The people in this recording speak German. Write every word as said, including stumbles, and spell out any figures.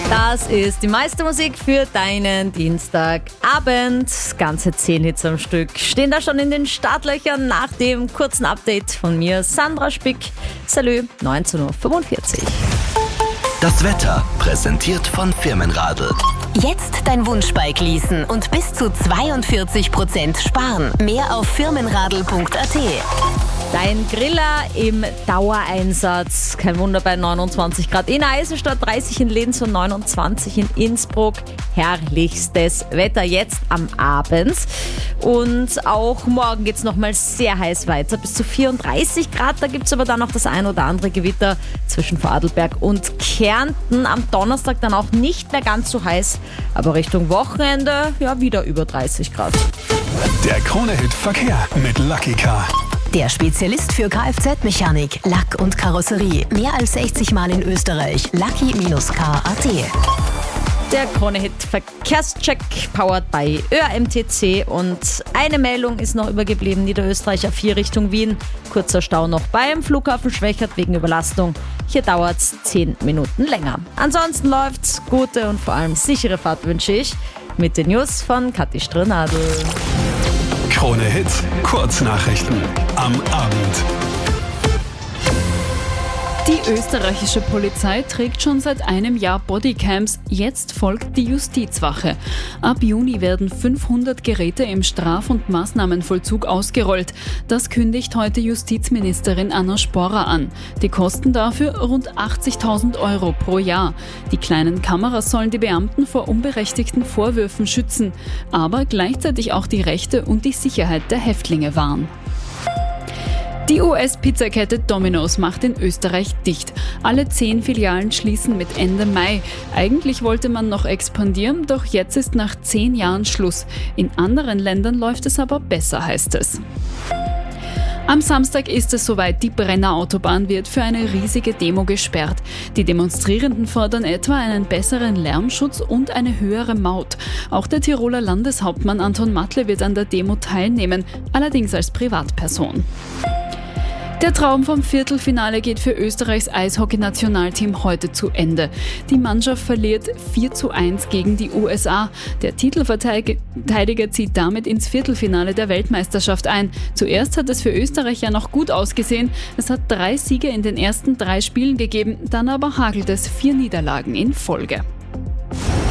Das ist die meiste Musik für deinen Dienstagabend. Ganze zehn Hits am Stück stehen da schon in den Startlöchern nach dem kurzen Update von mir, Sandra Spick. Salü, neunzehn Uhr fünfundvierzig. Das Wetter präsentiert von Firmenradl. Jetzt dein Wunschbike leasen und bis zu zweiundvierzig Prozent sparen. Mehr auf firmenradl punkt a t. Dein Griller im Dauereinsatz. Kein Wunder bei neunundzwanzig Grad in Eisenstadt, dreißig in Linz und neunundzwanzig in Innsbruck. Herrlichstes Wetter jetzt am Abend. Und auch morgen geht es nochmal sehr heiß weiter. Bis zu vierunddreißig Grad. Da gibt es aber dann noch das ein oder andere Gewitter zwischen Vorarlberg und Kärnten. Am Donnerstag dann auch nicht mehr ganz so heiß. Aber Richtung Wochenende ja wieder über dreißig Grad. Der Krone-Hit Verkehr mit Lucky Car. Der Spezialist für Kfz-Mechanik, Lack und Karosserie. Mehr als sechzig Mal in Österreich. Lucky Car punkt a t. Der Krone-Hit Verkehrscheck powered by Ö R M T C. Und eine Meldung ist noch übergeblieben. Niederösterreich A vier Richtung Wien. Kurzer Stau noch beim Flughafen Schwächert wegen Überlastung. Hier dauert es zehn Minuten länger. Ansonsten läuft's. Gute und vor allem sichere Fahrt wünsche ich. Mit den News von Kathi Strnadl. Krone-Hit Kurznachrichten am Abend. Die österreichische Polizei trägt schon seit einem Jahr Bodycams. Jetzt folgt die Justizwache. Ab Juni werden fünfhundert Geräte im Straf- und Maßnahmenvollzug ausgerollt. Das kündigt heute Justizministerin Anna Sporrer an. Die Kosten dafür rund achtzigtausend Euro pro Jahr. Die kleinen Kameras sollen die Beamten vor unberechtigten Vorwürfen schützen, aber gleichzeitig auch die Rechte und die Sicherheit der Häftlinge wahren. Die U S-Pizzakette Domino's macht in Österreich dicht. Alle zehn Filialen schließen mit Ende Mai. Eigentlich wollte man noch expandieren, doch jetzt ist nach zehn Jahren Schluss. In anderen Ländern läuft es aber besser, heißt es. Am Samstag ist es soweit, die Brenner Autobahn wird für eine riesige Demo gesperrt. Die Demonstrierenden fordern etwa einen besseren Lärmschutz und eine höhere Maut. Auch der Tiroler Landeshauptmann Anton Matle wird an der Demo teilnehmen, allerdings als Privatperson. Der Traum vom Viertelfinale geht für Österreichs Eishockey-Nationalteam heute zu Ende. Die Mannschaft verliert vier zu eins gegen die U S A. Der Titelverteidiger zieht damit ins Viertelfinale der Weltmeisterschaft ein. Zuerst hat es für Österreich ja noch gut ausgesehen. Es hat drei Siege in den ersten drei Spielen gegeben, dann aber hagelt es vier Niederlagen in Folge.